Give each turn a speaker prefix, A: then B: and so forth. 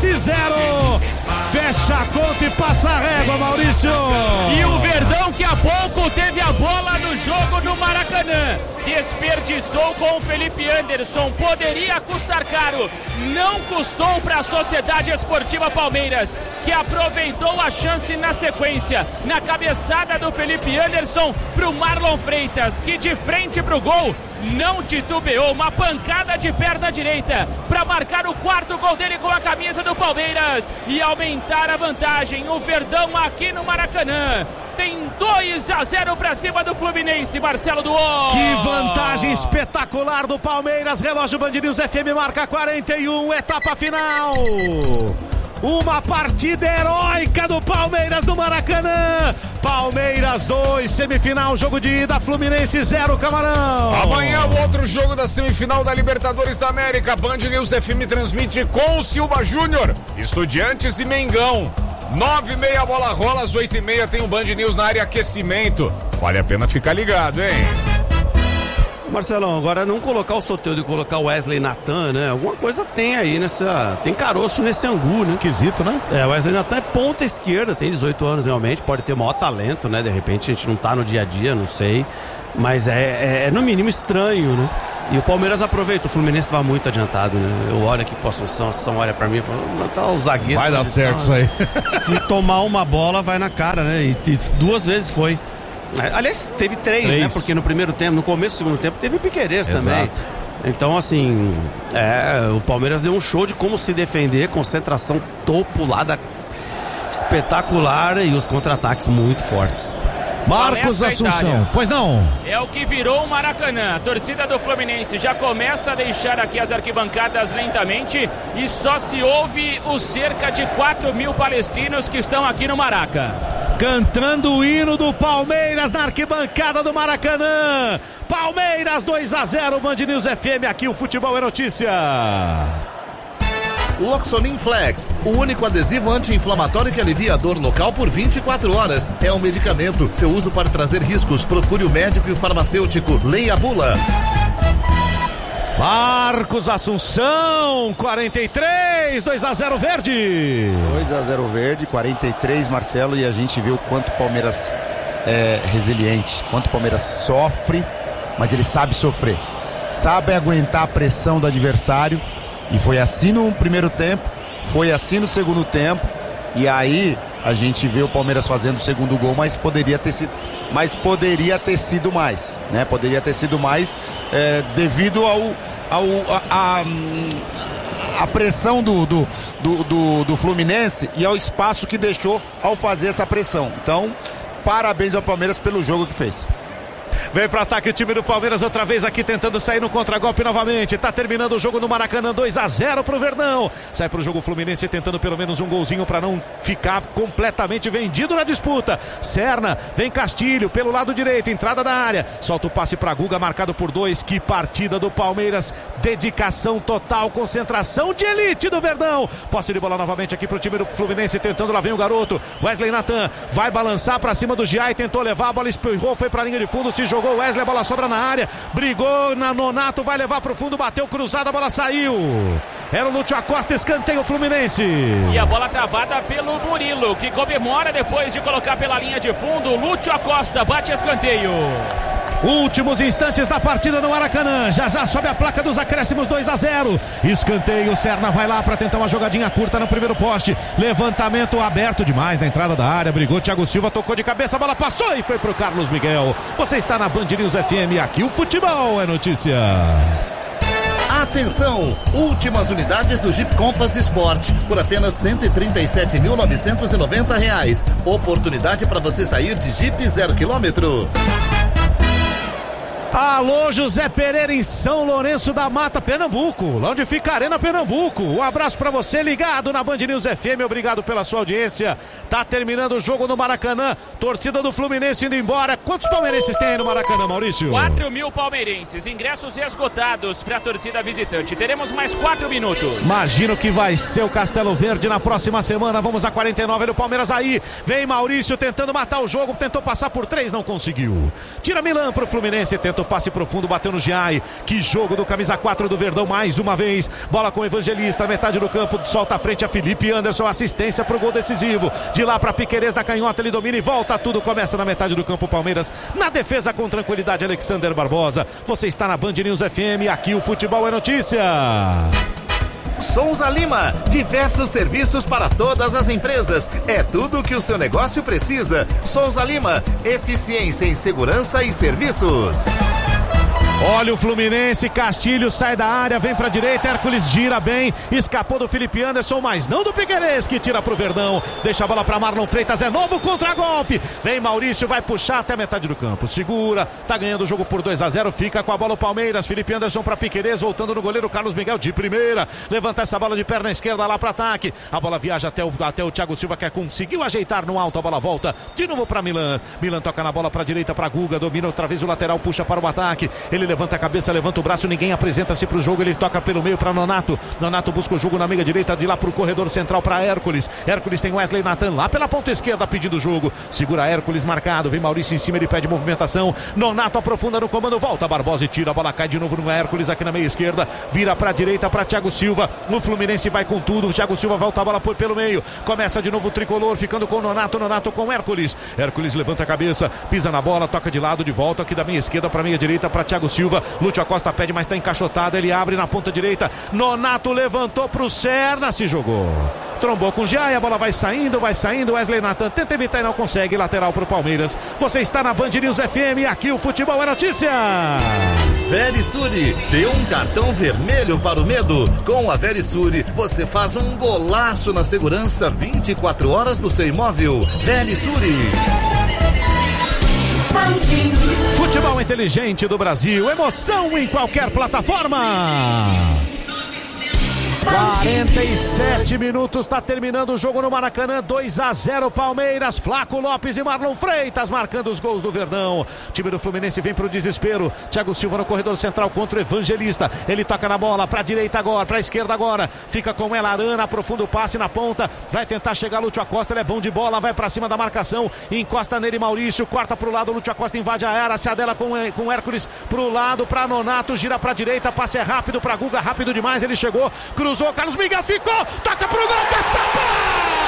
A: Fluminense 0. Fecha a conta e passa a régua, Maurício.
B: E o Verdão, que há pouco teve a bola no jogo no Maracanã, desperdiçou com o Felipe Anderson, poderia custar caro, não custou para a Sociedade Esportiva Palmeiras, que aproveitou a chance na sequência, na cabeçada do Felipe Anderson pro Marlon Freitas, que de frente pro gol não titubeou, uma pancada de perna direita para marcar o quarto gol dele com a camisa do Palmeiras e aumentar a vantagem. O Verdão aqui no Maracanã tem 2-0 para cima do Fluminense, Marcelo Duó.
A: Que vantagem espetacular do Palmeiras. Relógio Band News FM marca 41, etapa final. Uma partida heróica do Palmeiras no Maracanã. Palmeiras 2, semifinal, jogo de ida, Fluminense 0, Camarão.
C: Amanhã o outro jogo da semifinal da Libertadores da América. Band News FM transmite com o Silva Júnior, Estudiantes e Mengão. 9h30 a bola rola, às 8h30 tem o Band News na área aquecimento. Vale a pena ficar ligado, hein?
D: Marcelão, agora não colocar o Soteldo e colocar o Wesley Natan, né? Alguma coisa tem aí tem caroço nesse angu, né?
A: Esquisito, né?
D: O Wesley Natan é ponta esquerda, tem 18 anos realmente, pode ter o maior talento, né? De repente a gente não tá no dia a dia, não sei. Mas é no mínimo estranho, né? E o Palmeiras aproveita, o Fluminense estava muito adiantado, né? Eu olho aqui pro Assunção olha pra mim e fala, tá o zagueiro.
A: Vai dar certo isso aí.
D: Se tomar uma bola, vai na cara, né? E 2 vezes foi. Aliás, teve 3, né? Porque no primeiro tempo, no começo do segundo tempo, teve o Piquerez também. Então, assim, o Palmeiras deu um show de como se defender, concentração topulada espetacular e os contra-ataques muito fortes.
A: Marcos Assunção, pois não?
B: É o que virou o Maracanã. A torcida do Fluminense já começa a deixar aqui as arquibancadas lentamente e só se ouve os cerca de 4.000 palestinos que estão aqui no Maraca.
A: Cantando o hino do Palmeiras na arquibancada do Maracanã. Palmeiras 2-0, Band News FM, aqui o futebol é notícia.
E: Loxonin Flex, o único adesivo anti-inflamatório que alivia a dor local por 24 horas. É um medicamento. Seu uso pode trazer riscos. Procure o médico e o farmacêutico. Leia a bula.
A: Marcos Assunção, 43, 2-0 Verde.
F: 2-0 Verde, 43 Marcelo, e a gente viu o quanto o Palmeiras é resiliente, quanto o Palmeiras sofre, mas ele sabe sofrer, sabe aguentar a pressão do adversário, e foi assim no primeiro tempo, foi assim no segundo tempo, e aí a gente vê o Palmeiras fazendo o segundo gol, mas poderia ter sido mais, né? Poderia ter sido mais devido a pressão do Fluminense e ao espaço que deixou ao fazer essa pressão. Então, parabéns ao Palmeiras pelo jogo que fez.
A: Vem pro ataque o time do Palmeiras outra vez aqui tentando sair no contragolpe novamente. Tá terminando o jogo no Maracanã, 2-0 pro Verdão. Sai pro jogo o Fluminense tentando pelo menos um golzinho pra não ficar completamente vendido na disputa. Serna, vem Castilho pelo lado direito, entrada da área. Solta o passe pra Guga, marcado por 2. Que partida do Palmeiras. Dedicação total, concentração de elite do Verdão. Posse de bola novamente aqui pro time do Fluminense tentando, lá vem o garoto. Wesley Natan vai balançar pra cima do Giai, tentou levar, a bola espirrou, foi pra linha de fundo, se jogou Wesley, a bola sobra na área, brigou na Nonato, vai levar pro fundo, bateu cruzada, a bola saiu. Era o Lúcio Acosta, escanteio Fluminense.
B: E a bola travada pelo Murilo, que comemora depois de colocar pela linha de fundo. Lúcio Acosta bate escanteio.
A: Últimos instantes da partida no Maracanã. Já sobe a placa dos acréscimos, 2-0. Escanteio, Serna vai lá para tentar uma jogadinha curta no primeiro poste. Levantamento aberto demais na entrada da área. Brigou, Thiago Silva tocou de cabeça, a bola passou e foi pro Carlos Miguel. Você está na Band News FM, aqui o futebol é notícia.
E: Atenção! Últimas unidades do Jeep Compass Sport por apenas R$ 137.990. Oportunidade para você sair de Jeep 0 km.
A: Alô, José Pereira em São Lourenço da Mata, Pernambuco, lá onde fica a Arena Pernambuco. Um abraço pra você ligado na Band News FM, obrigado pela sua audiência. Tá terminando o jogo no Maracanã, torcida do Fluminense indo embora. Quantos palmeirenses tem aí no Maracanã, Maurício?
B: 4.000 palmeirenses, ingressos esgotados pra torcida visitante. Teremos mais 4 minutos.
A: Imagino que vai ser o Castelo Verde na próxima semana. Vamos a 49 do Palmeiras aí. Vem Maurício tentando matar o jogo, tentou passar por 3, não conseguiu. Tira Milan pro Fluminense, tentou passe profundo, bateu no Giai. Que jogo do camisa 4 do Verdão mais uma vez. Bola com o Evangelista, metade do campo, solta a frente a Felipe Anderson, assistência pro gol decisivo. De lá pra Piquerez da canhota, ele domina e volta, tudo começa na metade do campo. Palmeiras na defesa com tranquilidade, Alexander Barbosa. Você está na Band News FM, aqui o futebol é notícia.
E: Souza Lima, diversos serviços para todas as empresas. É tudo o que o seu negócio precisa. Souza Lima, eficiência em segurança e serviços.
A: Olha o Fluminense, Castilho sai da área, vem pra direita, Hércules gira bem, escapou do Felipe Anderson, mas não do Piquerez, que tira pro Verdão, deixa a bola pra Marlon Freitas, é novo contra-golpe, vem Maurício, vai puxar até a metade do campo, segura, tá ganhando o jogo por 2-0, fica com a bola o Palmeiras, Felipe Anderson pra Piquerez, voltando no goleiro Carlos Miguel de primeira, levanta essa bola de perna esquerda lá pra ataque, a bola viaja até o Thiago Silva, que conseguiu ajeitar no alto, a bola volta, de novo pra Milan toca na bola pra direita pra Guga, domina outra vez o lateral, puxa para o ataque, ele levanta a cabeça, levanta o braço, ninguém apresenta-se pro jogo, ele toca pelo meio para Nonato busca o jogo na meia direita, de lá pro corredor central para Hércules tem Wesley Nathan lá pela ponta esquerda pedindo o jogo, segura Hércules marcado, vem Maurício em cima, ele pede movimentação, Nonato aprofunda no comando, volta Barbosa e tira, a bola cai de novo no Hércules aqui na meia esquerda, vira pra direita para Thiago Silva, o Fluminense vai com tudo, o Thiago Silva volta a bola pelo meio, começa de novo o tricolor, ficando com Nonato com Hércules levanta a cabeça, pisa na bola, toca de lado, de volta aqui da meia esquerda para meia direita para Thiago Silva, Lúcio Acosta pede, mas está encaixotado, ele abre na ponta direita, Nonato levantou pro Serna, se jogou, trombou com o Giai, a bola vai saindo, Wesley Nathan tenta evitar e não consegue, lateral pro Palmeiras. Você está na Band News FM, aqui o futebol é notícia.
E: Verisure, dê um cartão vermelho para o medo. Com a Verisure, você faz um golaço na segurança 24 horas do seu imóvel. Verisure.
A: Futebol inteligente do Brasil, emoção em qualquer plataforma. 47 minutos, está terminando o jogo no Maracanã, 2-0 Palmeiras, Flaco Lopes e Marlon Freitas marcando os gols do Verdão. O time do Fluminense vem pro desespero, Thiago Silva no corredor central contra o Evangelista, ele toca na bola pra direita agora, pra esquerda agora, fica com ela Arana, aprofunda o passe na ponta, vai tentar chegar Lúcio Acosta, ele é bom de bola, vai pra cima da marcação, encosta nele Maurício, corta pro lado, Lúcio Acosta invade a área, se adela com Hércules pro lado, pra Nonato, gira pra direita, passe é rápido pra Guga, rápido demais, ele chegou, cruzou, Carlos Miguel ficou, toca pro gol, caçapa!